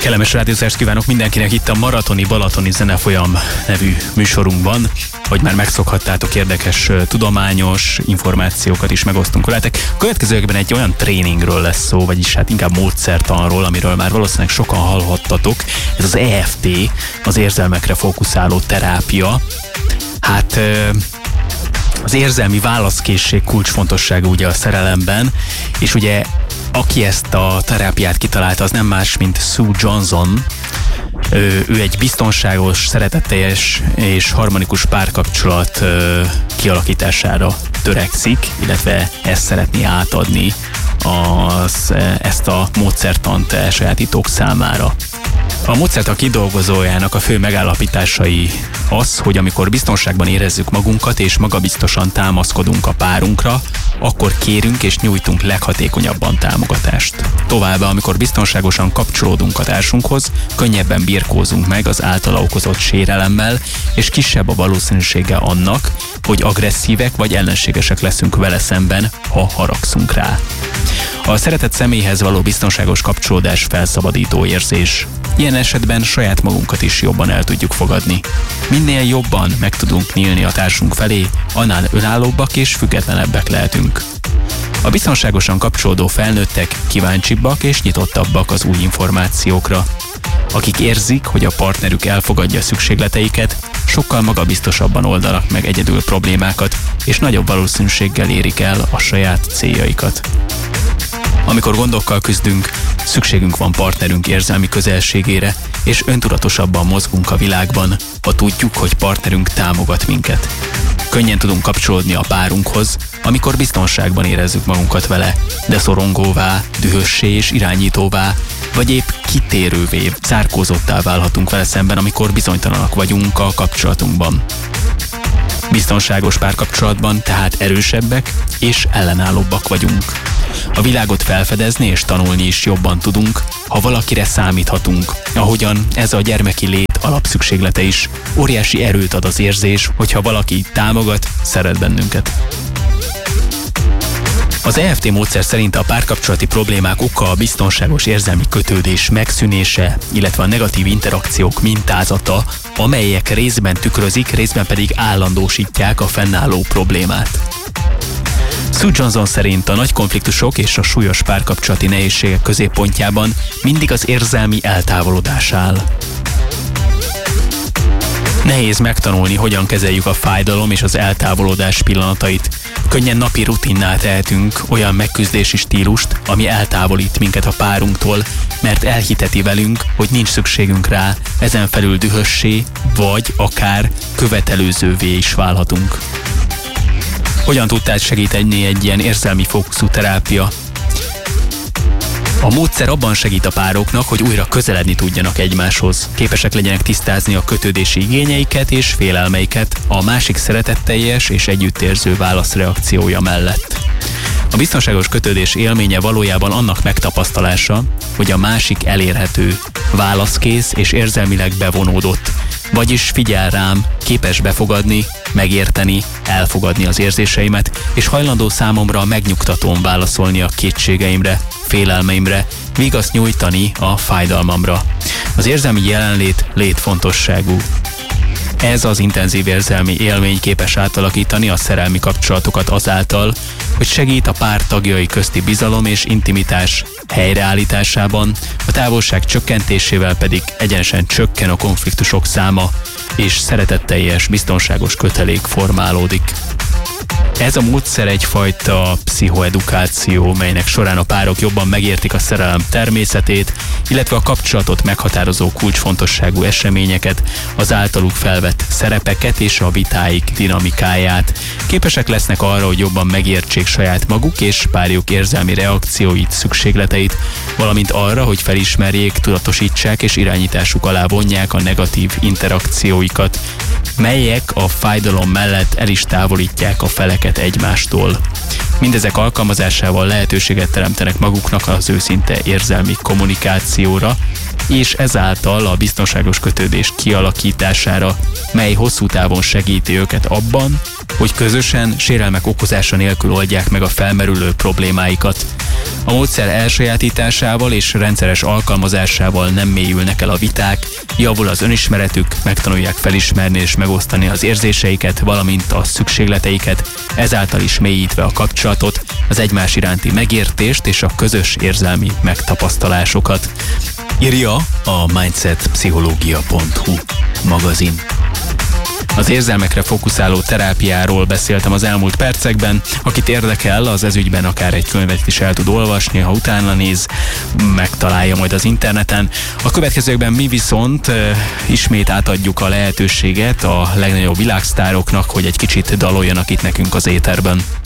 Kellemes rádiózást kívánok mindenkinek itt a Maratoni Balatoni Zenefolyam nevű műsorunkban. Hogy már megszokhattátok, érdekes tudományos információkat is megosztunk veletek. A következőkben egy olyan tréningről lesz szó, vagyis hát inkább módszertanról, amiről már valószínűleg sokan hallhattatok. Ez az EFT, az érzelmekre fókuszáló terápia. Hát az érzelmi válaszkészség kulcsfontossága ugye a szerelemben, és ugye aki ezt a terápiát kitalálta, az nem más, mint Sue Johnson. Ő egy biztonságos, szeretetteljes és harmonikus párkapcsolat kialakítására törekszik, illetve ezt szeretné átadni ezt a módszertant elsajátítók számára. A módszertan kidolgozójának a fő megállapításai az, hogy amikor biztonságban érezzük magunkat és magabiztosan támaszkodunk a párunkra, akkor kérünk és nyújtunk leghatékonyabban támogatást. Továbbá, amikor biztonságosan kapcsolódunk a társunkhoz, könnyebben birkózunk meg az általa okozott sérelemmel, és kisebb a valószínűsége annak, hogy agresszívek vagy ellenségesek leszünk vele szemben, ha haragszunk rá. A szeretett személyhez való biztonságos kapcsolódás felszabadító érzés. Ilyen esetben saját magunkat is jobban el tudjuk fogadni. Minél jobban meg tudunk nyílni a társunk felé, annál önállóbbak és függetlenebbek lehetünk. A biztonságosan kapcsolódó felnőttek kíváncsibbak és nyitottabbak az új információkra. Akik érzik, hogy a partnerük elfogadja szükségleteiket, sokkal magabiztosabban oldanak meg egyedül problémákat, és nagyobb valószínűséggel érik el a saját céljaikat. Amikor gondokkal küzdünk, szükségünk van partnerünk érzelmi közelségére, és öntudatosabban mozgunk a világban, ha tudjuk, hogy partnerünk támogat minket. Könnyen tudunk kapcsolódni a párunkhoz, amikor biztonságban érezzük magunkat vele, de szorongóvá, dühössé és irányítóvá, vagy épp kitérővé, zárkózottá válhatunk vele szemben, amikor bizonytalanak vagyunk a kapcsolatunkban. Biztonságos párkapcsolatban tehát erősebbek és ellenállóbbak vagyunk. A világot felfedezni és tanulni is jobban tudunk, ha valakire számíthatunk, ahogyan ez a gyermeki lét alapszükséglete is. Óriási erőt ad az érzés, hogyha valaki támogat, szeret bennünket. Az EFT módszer szerint a párkapcsolati problémák oka a biztonságos érzelmi kötődés megszűnése, illetve a negatív interakciók mintázata, amelyek részben tükrözik, részben pedig állandósítják a fennálló problémát. Sue Johnson szerint a nagy konfliktusok és a súlyos párkapcsolati nehézségek középpontjában mindig az érzelmi eltávolodás áll. Nehéz megtanulni, hogyan kezeljük a fájdalom és az eltávolodás pillanatait. Könnyen napi rutinná tehetünk olyan megküzdési stílust, ami eltávolít minket a párunktól, mert elhiteti velünk, hogy nincs szükségünk rá, ezen felül dühössé, vagy akár követelőzővé is válhatunk. Hogyan tud tehát segíteni egy ilyen érzelmi fókuszú terápia? A módszer abban segít a pároknak, hogy újra közeledni tudjanak egymáshoz. Képesek legyenek tisztázni a kötődési igényeiket és félelmeiket a másik szeretetteljes és együttérző válaszreakciója mellett. A biztonságos kötődés élménye valójában annak megtapasztalása, hogy a másik elérhető, válaszkész és érzelmileg bevonódott, vagyis figyel rám, képes befogadni, megérteni, elfogadni az érzéseimet, és hajlandó számomra megnyugtatón válaszolni a kétségeimre, félelmeimre, vigaszt nyújtani a fájdalmamra. Az érzelmi jelenlét létfontosságú. Ez az intenzív érzelmi élmény képes átalakítani a szerelmi kapcsolatokat azáltal, hogy segít a pár tagjai közti bizalom és intimitás helyreállításában, a távolság csökkentésével pedig egyenesen csökken a konfliktusok száma, és szeretetteljes, biztonságos kötelék formálódik. Ez a módszer egyfajta pszichoedukáció, melynek során a párok jobban megértik a szerelem természetét, illetve a kapcsolatot meghatározó kulcsfontosságú eseményeket, az általuk felvett szerepeket és a vitáik dinamikáját. Képesek lesznek arra, hogy jobban megértsék saját maguk és párjuk érzelmi reakcióit, szükségleteit, valamint arra, hogy felismerjék, tudatosítsák és irányításuk alá vonják a negatív interakcióikat, melyek a fájdalom mellett el is távolítják a feleket egymástól. Mindezek alkalmazásával lehetőséget teremtenek maguknak az őszinte érzelmi kommunikációra, és ezáltal a biztonságos kötődés kialakítására, mely hosszú távon segíti őket abban, hogy közösen, sérelmek okozása nélkül oldják meg a felmerülő problémáikat. A módszer elsajátításával és rendszeres alkalmazásával nem mélyülnek el a viták, javul az önismeretük, megtanulják felismerni és megosztani az érzéseiket, valamint a szükségleteiket, ezáltal is mélyítve a kapcsolatot, az egymás iránti megértést és a közös érzelmi megtapasztalásokat. Írja a mindsetpszichológia.hu magazin. Az érzelmekre fókuszáló terápiáról beszéltem az elmúlt percekben. Akit érdekel, az ezügyben akár egy könyvet is el tud olvasni, ha utána néz, megtalálja majd az interneten. A következőkben mi viszont ismét átadjuk a lehetőséget a legnagyobb világsztároknak, hogy egy kicsit daloljanak itt nekünk az éterben.